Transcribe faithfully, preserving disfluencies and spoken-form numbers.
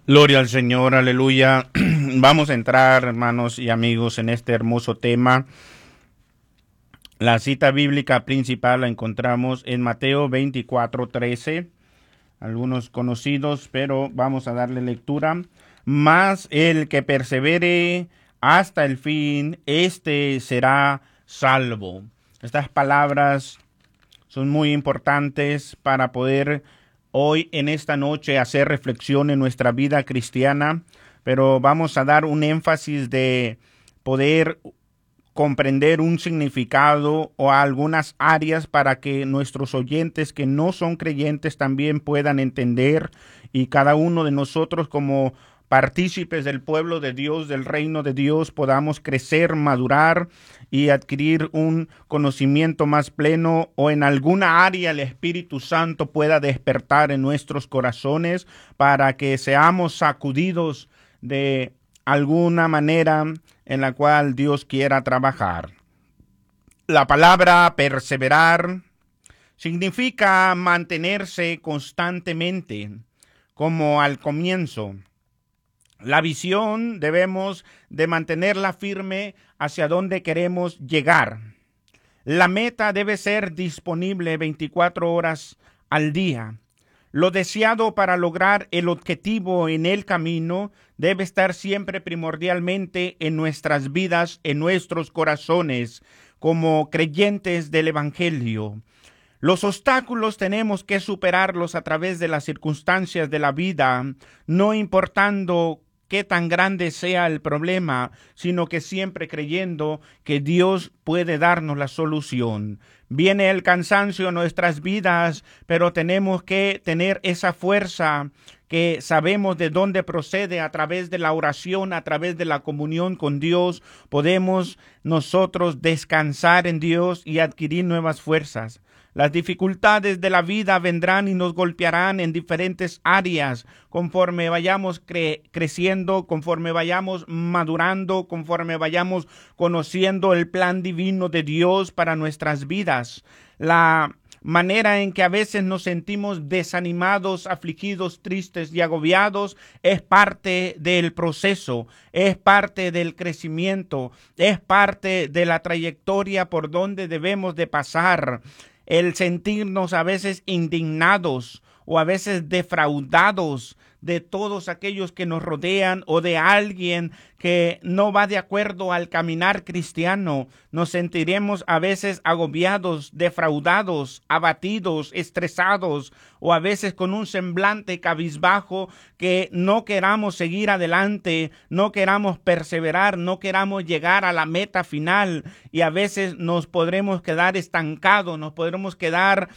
Gloria al Señor, aleluya. Vamos a entrar, hermanos y amigos, en este hermoso tema. La cita bíblica principal la encontramos en Mateo veinticuatro, trece. Algunos conocidos, pero vamos a darle lectura. Mas el que persevere hasta el fin, este será salvo. Estas palabras son muy importantes para poder hoy en esta noche hacer reflexión en nuestra vida cristiana, pero vamos a dar un énfasis de poder comprender un significado o algunas áreas para que nuestros oyentes que no son creyentes también puedan entender, y cada uno de nosotros como partícipes del pueblo de Dios, del reino de Dios, podamos crecer, madurar y adquirir un conocimiento más pleno, o en alguna área el Espíritu Santo pueda despertar en nuestros corazones para que seamos sacudidos de alguna manera en la cual Dios quiera trabajar. La palabra perseverar significa mantenerse constantemente, como al comienzo. La visión debemos de mantenerla firme hacia donde queremos llegar. La meta debe ser disponible veinticuatro horas al día. Lo deseado para lograr el objetivo en el camino debe estar siempre primordialmente en nuestras vidas, en nuestros corazones, como creyentes del Evangelio. Los obstáculos tenemos que superarlos a través de las circunstancias de la vida, no importando qué tan grande sea el problema, sino que siempre creyendo que Dios puede darnos la solución. Viene el cansancio en nuestras vidas, pero tenemos que tener esa fuerza que sabemos de dónde procede. A través de la oración, a través de la comunión con Dios, podemos nosotros descansar en Dios y adquirir nuevas fuerzas. Las dificultades de la vida vendrán y nos golpearán en diferentes áreas conforme vayamos cre- creciendo, conforme vayamos madurando, conforme vayamos conociendo el plan divino de Dios para nuestras vidas. La manera en que a veces nos sentimos desanimados, afligidos, tristes y agobiados es parte del proceso, es parte del crecimiento, es parte de la trayectoria por donde debemos de pasar. El sentirnos a veces indignados o a veces defraudados de todos aquellos que nos rodean o de alguien que no va de acuerdo al caminar cristiano. Nos sentiremos a veces agobiados, defraudados, abatidos, estresados, o a veces con un semblante cabizbajo, que no queramos seguir adelante, no queramos perseverar, no queramos llegar a la meta final, y a veces nos podremos quedar estancados, nos podremos quedar